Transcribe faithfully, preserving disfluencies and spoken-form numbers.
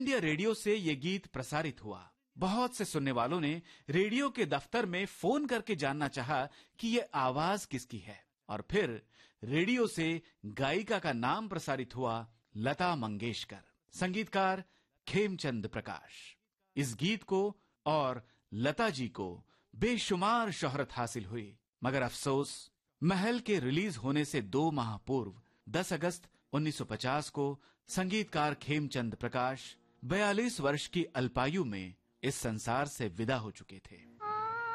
India radio से ये गीत प्रसारित हुआ। बहुत से सुनने वालों ने रेडियो के दफ्तर में फोन करके जानना चाहा कि ये आवाज किसकी है, और फिर रेडियो से गायिका का नाम प्रसारित हुआ, लता मंगेशकर। संगीतकार खेमचंद प्रकाश। इस गीत को और लता जी को बेशुमार शोहरत हासिल हुई, मगर अफसोस महल के रिलीज होने से दो माह पूर्व दस अगस्त उन्नीस सौ पचास को संगीतकार खेमचंद प्रकाश बयालीस वर्ष की अल्पायु में इस संसार से विदा हो चुके थे।